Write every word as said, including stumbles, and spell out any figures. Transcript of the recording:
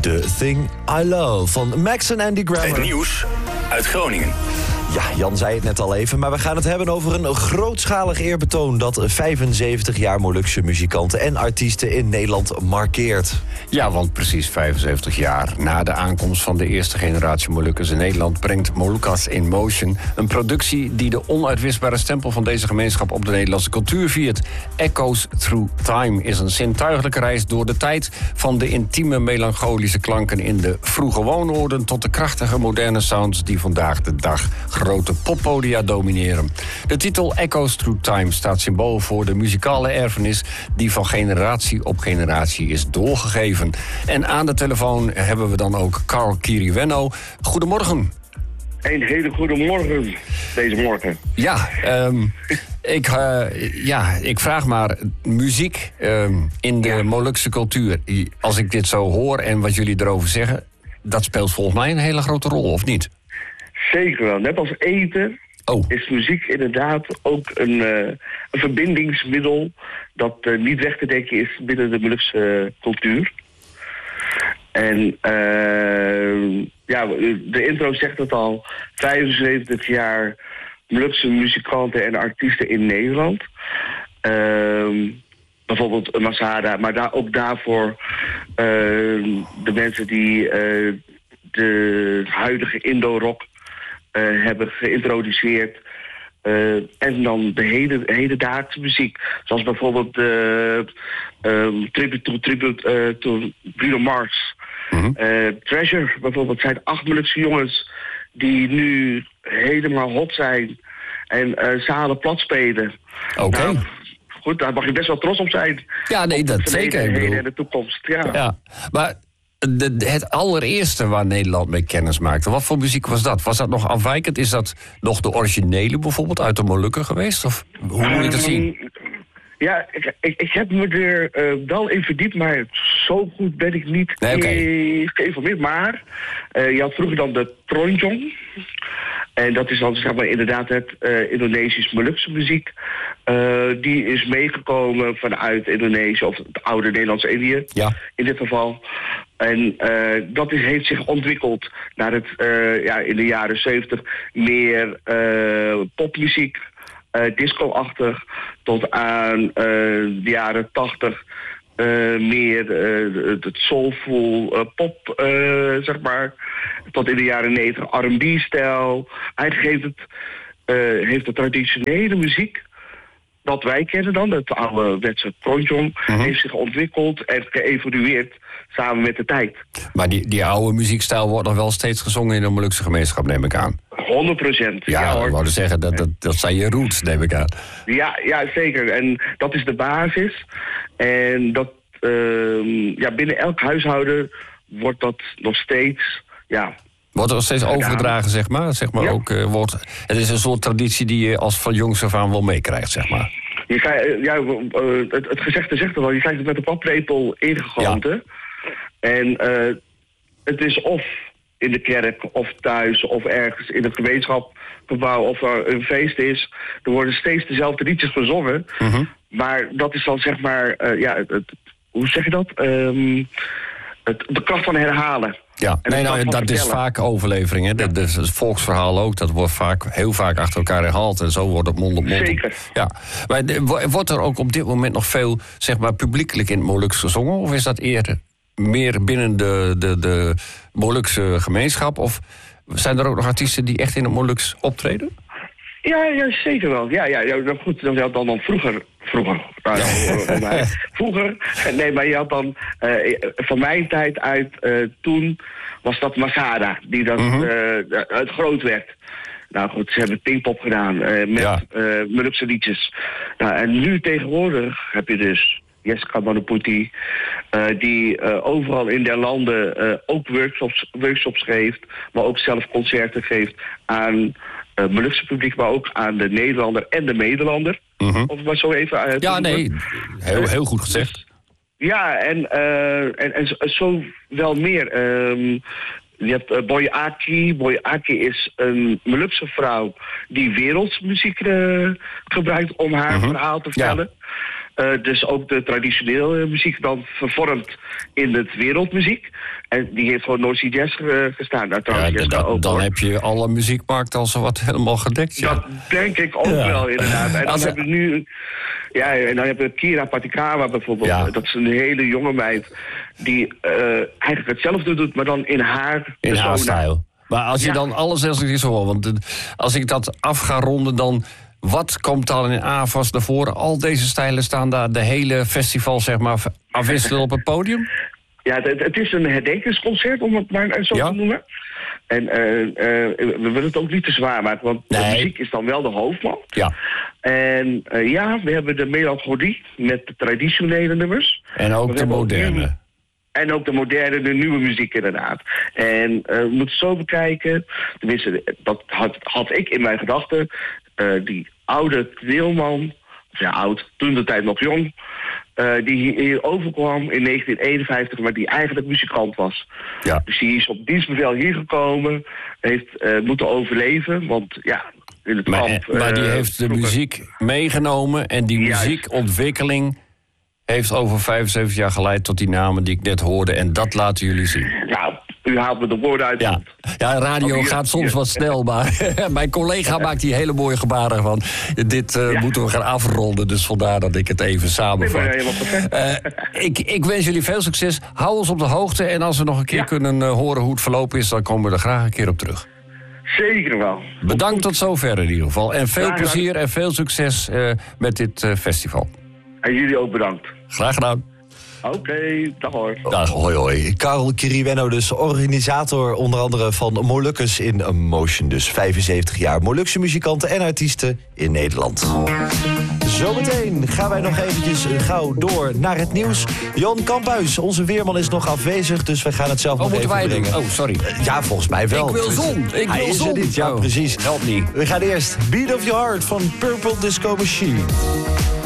The Thing I Love van Max en Andy Grammer. Het nieuws uit Groningen. Ja, Jan zei het net al even, maar we gaan het hebben over een grootschalig eerbetoon dat vijfenzeventig jaar Molukse muzikanten en artiesten in Nederland markeert. Ja, want precies vijfenzeventig jaar na de aankomst van de eerste generatie Molukkers in Nederland brengt Molucas in Motion een productie die de onuitwisbare stempel van deze gemeenschap op de Nederlandse cultuur viert. Echoes Through Time is een zintuigelijke reis door de tijd van de intieme melancholische klanken in de vroege woonoorden tot de krachtige moderne sounds die vandaag de dag grote poppodia domineren. De titel Echoes Through Time staat symbool voor de muzikale erfenis die van generatie op generatie is doorgegeven. En aan de telefoon hebben we dan ook Carl Kiriwenno. Goedemorgen. Een hele goede morgen, deze morgen. Ja, um, ik, uh, ja, ik vraag maar, muziek um, in de ja. Molukse cultuur. Als ik dit zo hoor en wat jullie erover zeggen, dat speelt volgens mij een hele grote rol, of niet? Zeker wel. Net als eten oh. is muziek inderdaad ook een, uh, een verbindingsmiddel dat uh, niet weg te denken is binnen de Molukse uh, cultuur. En uh, ja, de intro zegt het al, vijfenzeventig jaar Molukse muzikanten en artiesten in Nederland. Uh, bijvoorbeeld Masada, maar daar, ook daarvoor uh, de mensen die uh, de huidige Indo-rock Uh, hebben geïntroduceerd. Uh, en dan de hele, hedendaagse muziek. Zoals bijvoorbeeld de uh, um, Tribute to, tribute, uh, to Bruno Mars. Mm-hmm. Uh, Treasure bijvoorbeeld zijn acht Molukse jongens die nu helemaal hot zijn en uh, zalen plat spelen. Oké. Okay. Nou, goed, daar mag je best wel trots op zijn. Ja, nee, dat zeker. De heden en de toekomst, ja. ja. Maar De, de, het allereerste waar Nederland mee kennis maakte, wat voor muziek was dat? Was dat nog afwijkend? Is dat nog de originele bijvoorbeeld uit de Molukken geweest? Of hoe moet je dat zien? Ja, ik, ik, ik heb me er uh, wel in verdiept, maar zo goed ben ik niet nee, okay. geïnformeerd. Maar uh, je had vroeger dan de Tronjong. En dat is dan zeg maar inderdaad het uh, Indonesisch-Molukse muziek. Uh, die is meegekomen vanuit Indonesië, of het oude Nederlands-Indië ja. in dit geval. En uh, dat is, heeft zich ontwikkeld naar het uh, ja, in de jaren zeventig meer uh, popmuziek, uh, disco-achtig, tot aan uh, de jaren tachtig uh, meer uh, het soulful uh, pop, uh, zeg maar, tot in de jaren negentig R en B-stijl. Eigenlijk heeft het, uh, heeft de traditionele muziek dat wij kennen dan, het ouderwetse Tronjong, mm-hmm. heeft zich ontwikkeld en geëvolueerd samen met de tijd. Maar die, die oude muziekstijl wordt nog wel steeds gezongen in de Molukse gemeenschap, neem ik aan. honderd procent. Ja, ja, ik wou dus zeggen, dat, dat, dat zijn je roots, neem ik aan. Ja, ja, zeker. En dat is de basis. En dat uh, ja, binnen elk huishouden wordt dat nog steeds, ja... Wordt er nog steeds overgedragen, zeg maar? Zeg maar ja. ook, uh, wordt, het is een soort traditie die je als van jongs af aan wel meekrijgt, zeg maar. Je krijgt, ja, uh, het, het gezegde zegt er wel, je krijgt het met de paplepel ingegoten. Ja. En uh, het is of in de kerk, of thuis, of ergens in het gemeenschapgebouw, of er een feest is. Er worden steeds dezelfde liedjes gezongen. Mm-hmm. Maar dat is dan zeg maar, uh, ja, het, het, hoe zeg je dat? Um, het, de kracht van herhalen. Ja, nee, nou, dat vertellen. Is vaak overlevering. Hè? Dat is het volksverhaal ook. Dat wordt vaak, heel vaak achter elkaar herhaald. En zo wordt het mond op mond. Zeker. Ja. Maar wordt er ook op dit moment nog veel, zeg maar, publiekelijk in het Moluks gezongen? Of is dat eerder meer binnen de, de, de Molukse gemeenschap? Of zijn er ook nog artiesten die echt in het Moluks optreden? Ja, ja, zeker wel. Ja, ja, ja goed, dan had dan, dan vroeger... Vroeger. Ja. Vroeger. Nee, maar je had dan... Uh, van mijn tijd uit uh, toen was dat Masada. Die dan mm-hmm. uh, uit groot werd. Nou goed, ze hebben Pinkpop gedaan. Uh, met ja. uh, Molukse liedjes. Nou, en nu tegenwoordig heb je dus... Jessica Manoputi, uh, die uh, overal in der landen uh, ook workshops, workshops geeft, maar ook zelf concerten geeft aan het uh, Molukse publiek, maar ook aan de Nederlander en de Nederlander. Mm-hmm. Of maar zo even uit. Ja, nee, heel, heel goed gezegd. Dus, ja, en, uh, en, en zo wel meer. Um, je hebt uh, Boy Aki. Boy Aki is een Molukse vrouw die wereldmuziek uh, gebruikt om haar mm-hmm. verhaal te vertellen. Ja. Uh, dus ook de traditionele muziek dan vervormd in het wereldmuziek. En die heeft gewoon North Sea Jazz uh, gestaan. Nou, ja, jazz dat, ook, dan hoor. heb je alle muziekmarkt al zo wat helemaal gedekt. Ja. Dat denk ik ook ja. wel, inderdaad. En dan Als hebben we nu... Ja, en dan hebben we Kira Patikawa bijvoorbeeld. Ja. Dat is een hele jonge meid die uh, eigenlijk hetzelfde doet, maar dan in haar In haar stijl. Maar als je ja. dan alles als ik eens hoor, want als ik dat af ga ronden, dan wat komt dan in A F A S naar voren? Al deze stijlen staan daar de hele festival, zeg maar, afwisselen op het podium? Ja, het, het is een herdenkingsconcert, om het maar zo ja. te noemen. En uh, uh, we willen het ook niet te zwaar maken, want nee. de muziek is dan wel de hoofdman. Ja. En uh, ja, we hebben de melancholie met de traditionele nummers. En ook de moderne. Ook En ook de moderne, de nieuwe muziek inderdaad. En uh, we moeten zo bekijken, tenminste, dat had, had ik in mijn gedachten. Uh, die oude Kweelman, of ja oud, toen de tijd nog jong, uh, die hier overkwam in negentien eenenvijftig, maar die eigenlijk muzikant was. Ja. Dus die is op dienstbevel hier gekomen, heeft uh, moeten overleven, want ja... In het maar, kamp, maar die uh, heeft de muziek meegenomen en die Juist. muziekontwikkeling heeft over vijfenzeventig jaar geleid tot die namen die ik net hoorde. En dat laten jullie zien. Ja, u haalt me de woorden uit. Ja, ja radio hier, gaat soms hier. wat snel, maar mijn collega maakt hier hele mooie gebaren van. Dit uh, ja. moeten we gaan afronden, dus vandaar dat ik het even samenvat. Nee, uh, ik, ik wens jullie veel succes. Hou ons op de hoogte en als we nog een keer ja. kunnen uh, horen hoe het verlopen is, dan komen we er graag een keer op terug. Zeker wel. Bedankt tot zover in ieder geval. En veel graag plezier en veel succes uh, met dit uh, festival. En jullie ook bedankt. Graag gedaan. Oké, okay, dag hoor. Dag, hoi hoi. Karel Kiriwenno dus, organisator onder andere van Molukkers in Motion. Dus vijfenzeventig jaar Molukse muzikanten en artiesten in Nederland. Zometeen gaan wij nog eventjes gauw door naar het nieuws. Jan Kamphuis, onze weerman, is nog afwezig, dus we gaan het zelf oh, nog even wij brengen. Doen? Oh, sorry. Ja, volgens mij wel. Ik wil zon. Ik Hij wil is zon. er niet. Ja, oh, precies. Help niet. We gaan eerst Beat of Your Heart van Purple Disco Machine.